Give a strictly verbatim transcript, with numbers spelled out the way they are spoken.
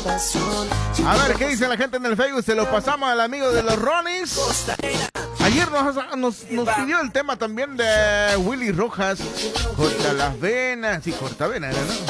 A ver, ¿qué dice la gente en el Facebook? Se lo pasamos al amigo de los Ronis. Ayer nos, nos, nos pidió el tema también de Willy Rojas. Corta las venas. Sí, corta venas, ¿no?